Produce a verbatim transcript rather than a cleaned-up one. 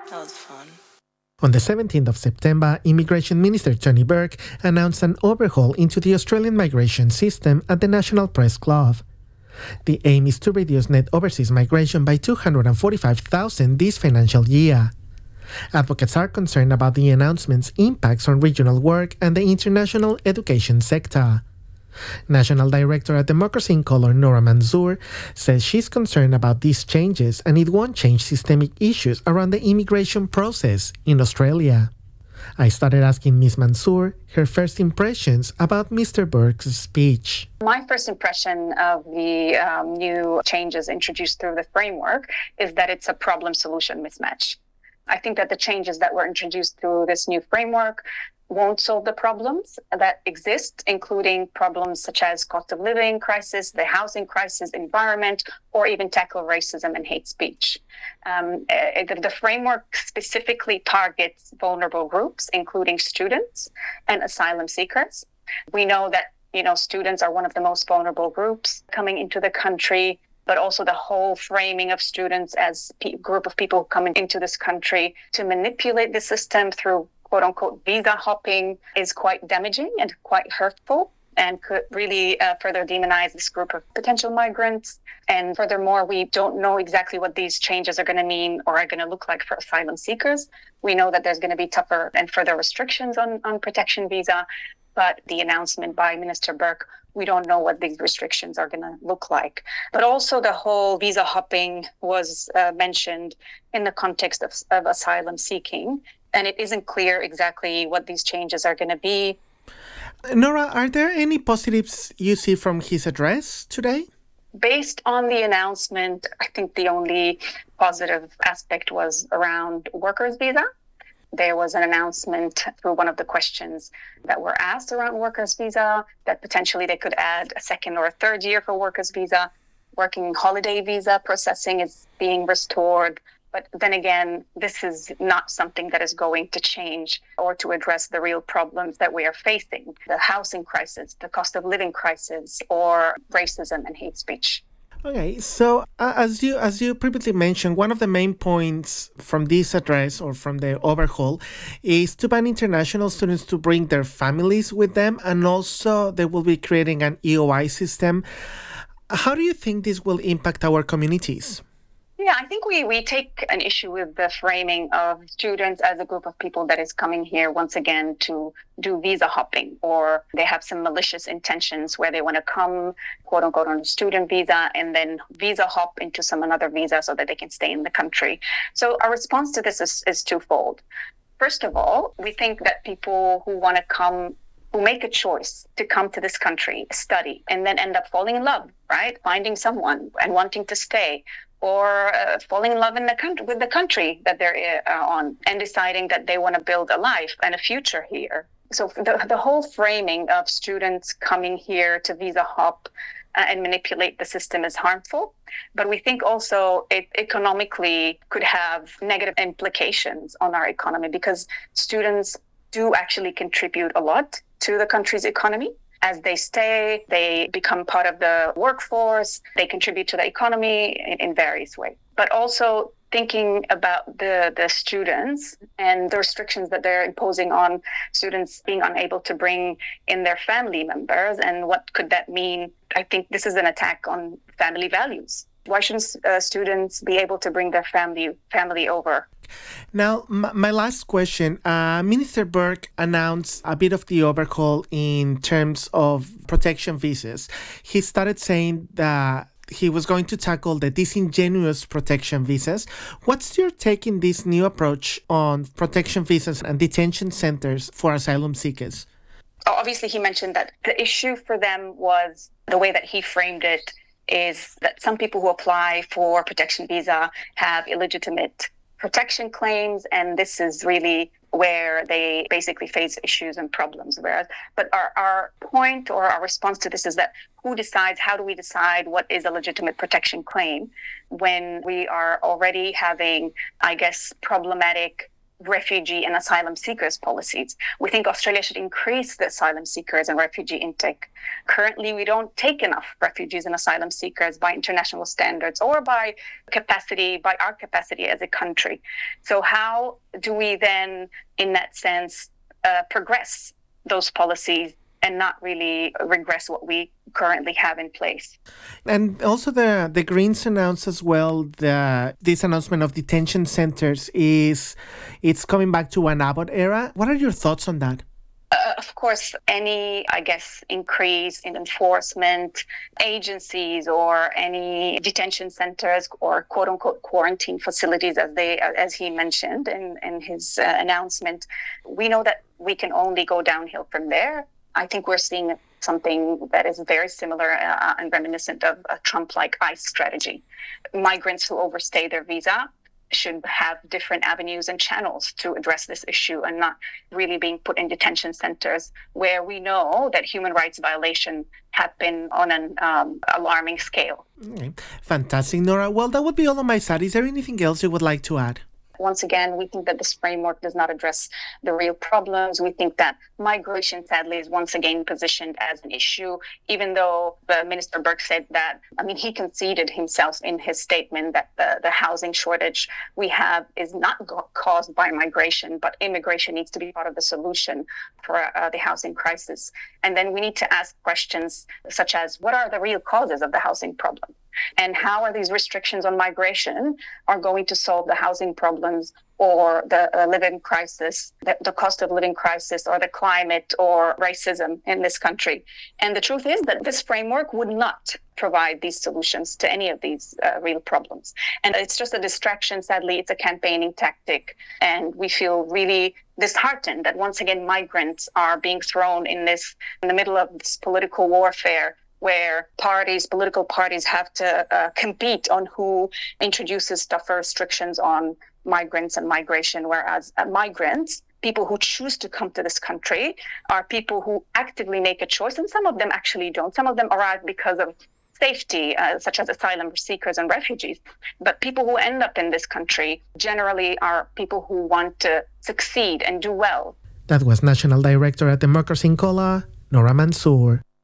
That was fun. On the seventeenth of September, Immigration Minister Tony Burke announced an overhaul into the Australian migration system at the National Press Club. The aim is to reduce net overseas migration by two hundred forty-five thousand this financial year. Advocates are concerned about the announcement's impacts on regional work and the international education sector. National Director at Democracy in Colour, Nora Manzoor, says she's concerned about these changes and it won't change systemic issues around the immigration process in Australia. I started asking Miz Manzoor her first impressions about Mister Burke's speech. My first impression of the um, new changes introduced through the framework is that it's a problem-solution mismatch. I think that the changes that were introduced through this new framework won't solve the problems that exist, including problems such as cost of living crisis, the housing crisis, environment, or even tackle racism and hate speech. Um, the, the framework specifically targets vulnerable groups, including students and asylum seekers. We know that, you know, students are one of the most vulnerable groups coming into the country, but also the whole framing of students as a group of people coming into this country to manipulate the system through quote-unquote visa hopping is quite damaging and quite hurtful and could really uh, further demonize this group of potential migrants. And furthermore, we don't know exactly what these changes are going to mean or are going to look like for asylum seekers. We know that there's going to be tougher and further restrictions on, on protection visa, but the announcement by Minister Burke, we don't know what these restrictions are going to look like. But also the whole visa hopping was uh, mentioned in the context of, of asylum seeking. And it isn't clear exactly what these changes are going to be. Nora, are there any positives you see from his address today? Based on the announcement, I think the only positive aspect was around workers' visa. There was an announcement through one of the questions that were asked around workers' visa that potentially they could add a second or a third year for workers' visa. Working holiday visa processing is being restored. But then again, this is not something that is going to change or to address the real problems that we are facing, the housing crisis, the cost of living crisis, or racism and hate speech. Okay, so uh, as you as you previously mentioned, one of the main points from this address or from the overhaul is to ban international students to bring their families with them, and also they will be creating an E O I system. How do you think this will impact our communities? Yeah, I think we, we take an issue with the framing of students as a group of people that is coming here once again to do visa hopping, or they have some malicious intentions where they want to come, quote unquote, on a student visa and then visa hop into some another visa so that they can stay in the country. So our response to this is, is twofold. First of all, we think that people who want to come who make a choice to come to this country, study, and then end up falling in love, right? Finding someone and wanting to stay, or uh, falling in love in the country, with the country that they're uh, on, and deciding that they want to build a life and a future here. So the, the whole framing of students coming here to visa hop uh, and manipulate the system is harmful. But we think also it economically could have negative implications on our economy, because students do actually contribute a lot to the country's economy. As they stay, they become part of the workforce, they contribute to the economy in, in various ways. But also thinking about the, the students and the restrictions that they're imposing on students being unable to bring in their family members, and what could that mean? I think this is an attack on family values. Why shouldn't uh, students be able to bring their family family over? Now, my, my last question. Uh, Minister Burke announced a bit of the overhaul in terms of protection visas. He started saying that he was going to tackle the disingenuous protection visas. What's your take in this new approach on protection visas and detention centers for asylum seekers? Obviously, he mentioned that the issue for them was the way that he framed it is that some people who apply for protection visa have illegitimate protection claims, and this is really where they basically face issues and problems. Whereas, but our, our point or our response to this is that who decides, how do we decide what is a legitimate protection claim when we are already having, I guess, problematic refugee and asylum seekers policies. We think Australia should increase the asylum seekers and refugee intake. Currently, we don't take enough refugees and asylum seekers by international standards or by capacity, by our capacity as a country. So how do we then, in that sense, uh, progress those policies and not really regress what we currently have in place? And also the, the Greens announced as well that this announcement of detention centers is it's coming back to an Abbott era. What are your thoughts on that? Uh, of course, any, I guess, increase in enforcement agencies or any detention centers or quote-unquote quarantine facilities, as they, as he mentioned in, in his uh, announcement, we know that we can only go downhill from there. I think we're seeing something that is very similar uh, and reminiscent of a Trump-like ICE strategy. Migrants who overstay their visa should have different avenues and channels to address this issue and not really being put in detention centers where we know that human rights violations happen on an um, alarming scale. Okay. Fantastic, Nora. Well, that would be all on my side. Is there anything else you would like to add? Once again, we think that this framework does not address the real problems. We think that migration, sadly, is once again positioned as an issue, even though uh, Minister Burke said that, I mean, he conceded himself in his statement that the, the housing shortage we have is not go- caused by migration, but immigration needs to be part of the solution for uh, the housing crisis. And then we need to ask questions such as, what are the real causes of the housing problem? And how are these restrictions on migration are going to solve the housing problems or the uh, living crisis, the, the cost of living crisis, or the climate or racism in this country? And the truth is that this framework would not provide these solutions to any of these uh, real problems. And it's just a distraction. Sadly, it's a campaigning tactic. And we feel really disheartened that once again, migrants are being thrown in this, in the middle of this political warfare, where parties, political parties have to uh, compete on who introduces tougher restrictions on migrants and migration, whereas uh, migrants, people who choose to come to this country, are people who actively make a choice, and some of them actually don't. Some of them arrive because of safety, uh, such as asylum seekers and refugees. But people who end up in this country generally are people who want to succeed and do well. That was National Director at Democracy in Cola, Nora Mansour.